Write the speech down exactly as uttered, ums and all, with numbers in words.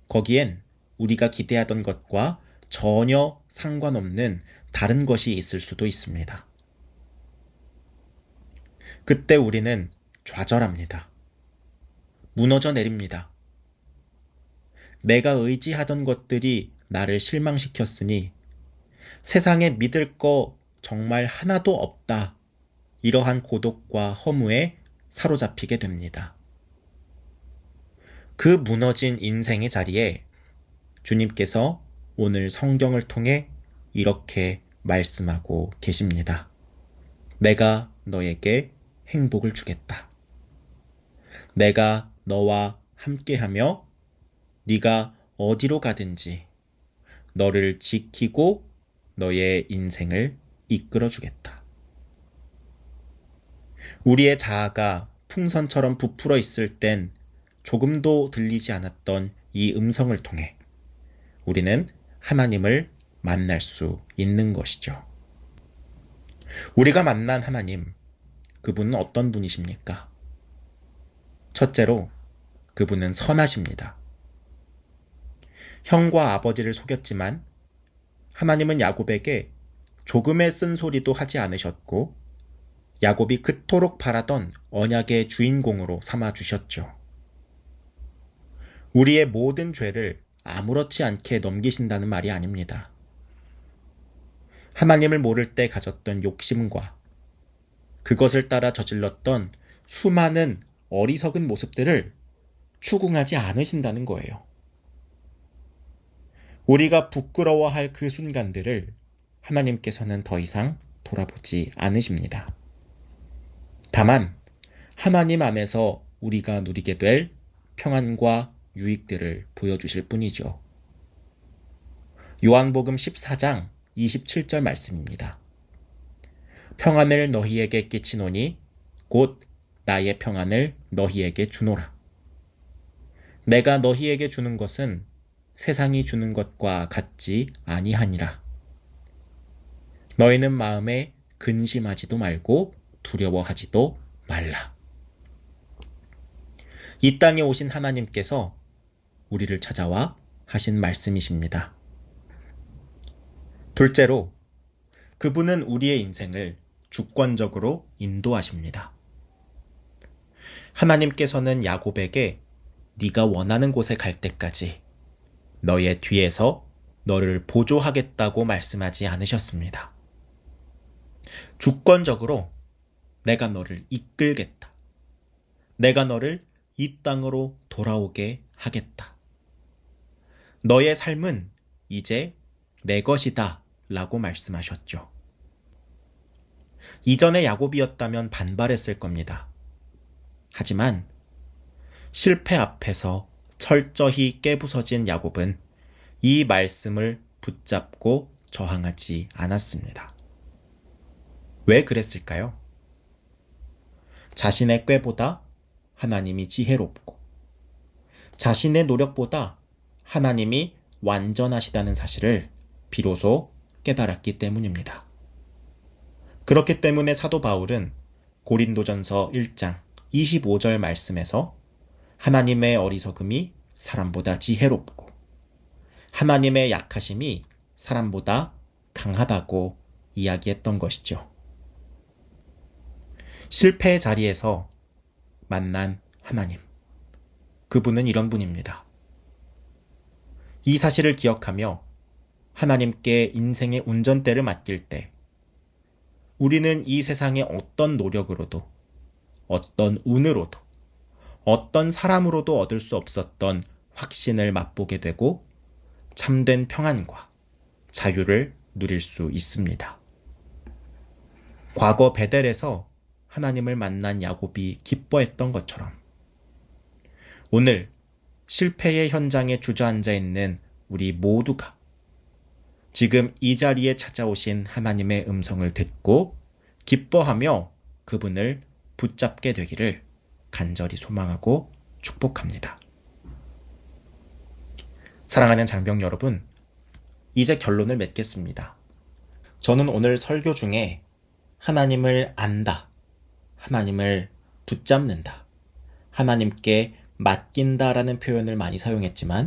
거기엔 우리가 기대하던 것과 전혀 상관없는 다른 것이 있을 수도 있습니다. 그때 우리는 좌절합니다. 무너져 내립니다. 내가 의지하던 것들이 나를 실망시켰으니 세상에 믿을 거 정말 하나도 없다. 이러한 고독과 허무에 사로잡히게 됩니다. 그 무너진 인생의 자리에 주님께서 오늘 성경을 통해 이렇게 말씀하고 계십니다. 내가 너에게 행복을 주겠다. 내가 너와 함께하며 네가 어디로 가든지 너를 지키고 너의 인생을 이끌어 주겠다. 우리의 자아가 풍선처럼 부풀어 있을 땐 조금도 들리지 않았던 이 음성을 통해 우리는 하나님을 만날 수 있는 것이죠. 우리가 만난 하나님, 그분은 어떤 분이십니까? 첫째로, 그분은 선하십니다. 형과 아버지를 속였지만 하나님은 야곱에게 조금의 쓴소리도 하지 않으셨고 야곱이 그토록 바라던 언약의 주인공으로 삼아주셨죠. 우리의 모든 죄를 아무렇지 않게 넘기신다는 말이 아닙니다. 하나님을 모를 때 가졌던 욕심과 그것을 따라 저질렀던 수많은 어리석은 모습들을 추궁하지 않으신다는 거예요. 우리가 부끄러워할 그 순간들을 하나님께서는 더 이상 돌아보지 않으십니다. 다만 하나님 안에서 우리가 누리게 될 평안과 유익들을 보여주실 뿐이죠. 요한복음 십사 장 이십칠 절 말씀입니다. 평안을 너희에게 끼치노니 곧 나의 평안을 너희에게 주노라. 내가 너희에게 주는 것은 세상이 주는 것과 같지 아니하니라. 너희는 마음에 근심하지도 말고 두려워하지도 말라. 이 땅에 오신 하나님께서 우리를 찾아와 하신 말씀이십니다. 둘째로, 그분은 우리의 인생을 주권적으로 인도하십니다. 하나님께서는 야곱에게 네가 원하는 곳에 갈 때까지 너의 뒤에서 너를 보조하겠다고 말씀하지 않으셨습니다. 주권적으로 내가 너를 이끌겠다. 내가 너를 이 땅으로 돌아오게 하겠다. 너의 삶은 이제 내 것이다 라고 말씀하셨죠. 이전의 야곱이었다면 반발했을 겁니다. 하지만 실패 앞에서 철저히 깨부서진 야곱은 이 말씀을 붙잡고 저항하지 않았습니다. 왜 그랬을까요? 자신의 꾀보다 하나님이 지혜롭고 자신의 노력보다 하나님이 완전하시다는 사실을 비로소 깨달았기 때문입니다. 그렇기 때문에 사도 바울은 고린도전서 일 장 이십오 절 말씀에서 하나님의 어리석음이 사람보다 지혜롭고 하나님의 약하심이 사람보다 강하다고 이야기했던 것이죠. 실패의 자리에서 만난 하나님, 그분은 이런 분입니다. 이 사실을 기억하며 하나님께 인생의 운전대를 맡길 때 우리는 이 세상의 어떤 노력으로도 어떤 운으로도 어떤 사람으로도 얻을 수 없었던 확신을 맛보게 되고 참된 평안과 자유를 누릴 수 있습니다. 과거 베델에서 하나님을 만난 야곱이 기뻐했던 것처럼 오늘 실패의 현장에 주저앉아 있는 우리 모두가 지금 이 자리에 찾아오신 하나님의 음성을 듣고 기뻐하며 그분을 붙잡게 되기를 간절히 소망하고 축복합니다. 사랑하는 장병 여러분, 이제 결론을 맺겠습니다. 저는 오늘 설교 중에 하나님을 안다, 하나님을 붙잡는다, 하나님께 맡긴다라는 표현을 많이 사용했지만